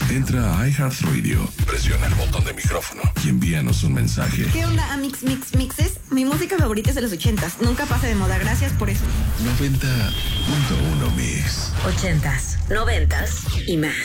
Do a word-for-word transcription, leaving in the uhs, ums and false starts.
Entra a iHeartRadio, presiona el botón de micrófono y envíanos un mensaje. ¿Qué onda, Amix Mix Mixes? Mi música favorita es de los ochentas. Nunca pasa de moda. Gracias por eso. noventa punto uno Mix. Ochentas, noventas y más.